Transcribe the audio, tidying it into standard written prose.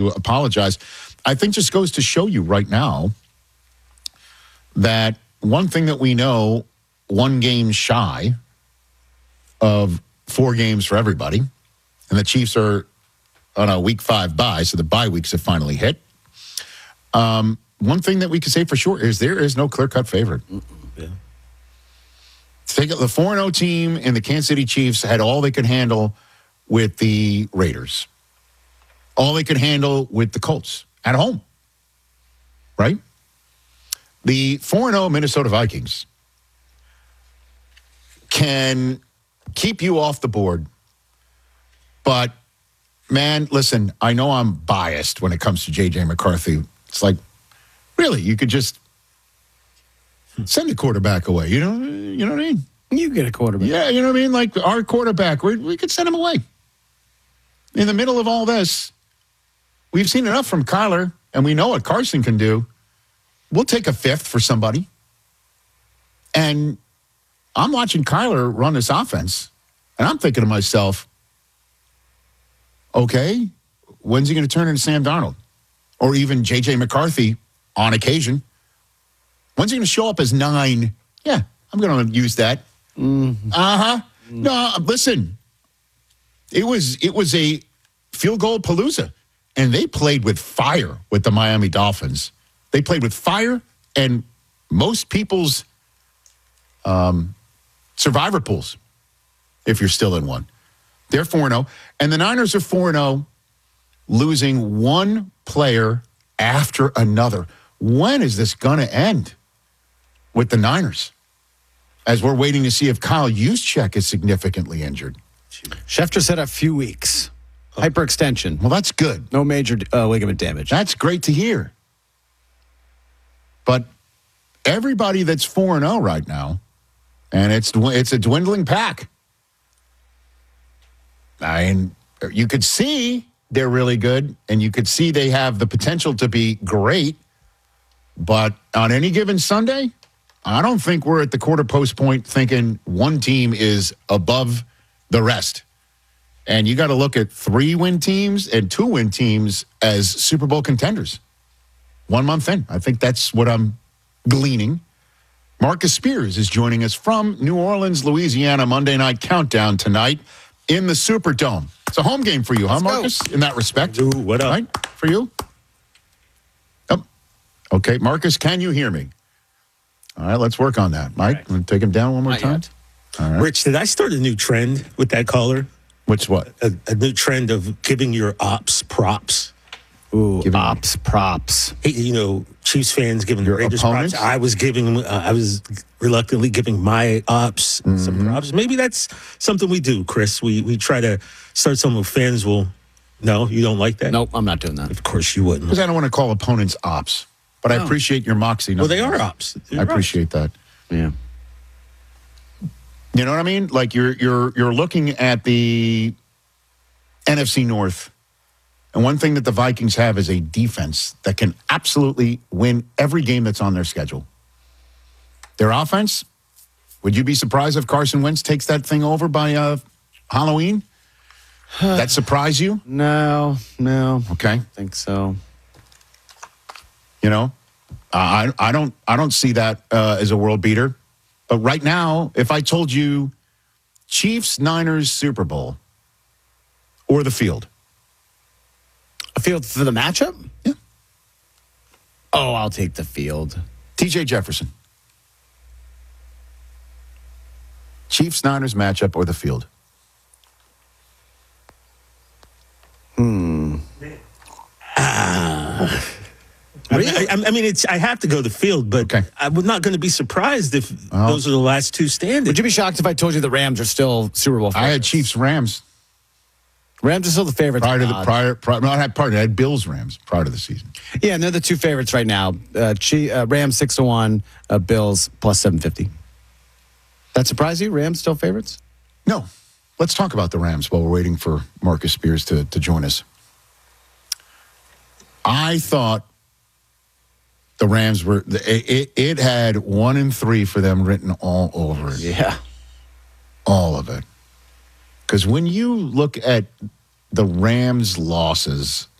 to apologize. I think just goes to show you right now that one thing that we know, one game shy of 4 games for everybody, and the Chiefs are on a week 5 bye, so the bye weeks have finally hit. One thing that we can say for sure is there is no clear-cut favorite. Yeah. Take it, the 4-0 team and the Kansas City Chiefs had all they could handle with the Raiders. All they could handle with the Colts at home. Right? The 4-0 Minnesota Vikings can keep you off the board. But, man, listen, I know I'm biased when it comes to J.J. McCarthy. It's like, really, you could just send the quarterback away. You know what I mean? You get a quarterback. Yeah, you know what I mean? Like our quarterback, we could send him away. In the middle of all this, we've seen enough from Kyler, and we know what Carson can do. We'll take a 5th for somebody. And I'm watching Kyler run this offense, and I'm thinking to myself, okay, when's he going to turn into Sam Darnold? Or even J.J. McCarthy on occasion. When's he going to show up as 9? Yeah, I'm going to use that. Mm-hmm. No, listen. It was a field goal palooza, and they played with fire with the Miami Dolphins. They played with fire, and most people's survivor pools, if you're still in one. They're 4-0, and the Niners are 4-0, losing one player after another. When is this going to end with the Niners? As we're waiting to see if Kyle Juszczyk is significantly injured. Schefter said a few weeks. Hyperextension. Well, that's good. No major ligament damage. That's great to hear. But everybody that's 4-0 right now, and it's a dwindling pack. I mean, you could see they're really good, and you could see they have the potential to be great. But on any given Sunday, I don't think we're at the quarter post point thinking one team is above the rest. And you got to look at 3-win teams and 2-win teams as Super Bowl contenders. 1 month in. I think that's what I'm gleaning. Marcus Spears is joining us from New Orleans, Louisiana, Monday Night Countdown tonight in the Superdome. It's a home game for you, huh, Marcus? In that respect. Ooh, what up? Right? For you? Oh. Okay, Marcus, can you hear me? All right, let's work on that. Mike, Right. take him down one more Not time. yet. All right. Rich, did I start a new trend with that caller? Which what? A new trend of giving your ops props. Ooh, Giving- ops, props. Hey, Chiefs fans giving the Your Raiders opponents? props. I was reluctantly giving my ops some props. Maybe that's something we do, Chris. We try to start something with fans will. No, you don't like that? Nope, I'm not doing that. Of course you wouldn't. Because I don't want to call opponents ops, but I appreciate your moxie. Well, they are nonetheless. ops. I They're ops. appreciate that. Yeah. You know what I mean? Like you're looking at the NFC North, and one thing that the Vikings have is a defense that can absolutely win every game that's on their schedule. Their offense, would you be surprised if Carson Wentz takes that thing over by Halloween? That surprise you? No. Okay. I think so. You know, I don't see that as a world beater. But right now, if I told you Chiefs, Niners, Super Bowl, or the field. A field for the matchup? Yeah. Oh, I'll take the field. TJ Jefferson. Chiefs, Niners matchup or the field? I mean, I have to go the field, but Okay. I'm not going to be surprised if those are the last two standing. Would you be shocked if I told you the Rams are still Super Bowl favorites? I had Chiefs, Rams. Rams are still the favorites. Prior to the odds. no, I had Bills, Rams prior to the season. Yeah, and they're the two favorites right now. Rams 6-1, Bills plus 750. That surprise you? Rams still favorites? No. Let's talk about the Rams while we're waiting for Marcus Spears to join us. I thought the Rams were it had 1-3 for them written all over it. Yeah. All of it. Because when you look at the Rams' losses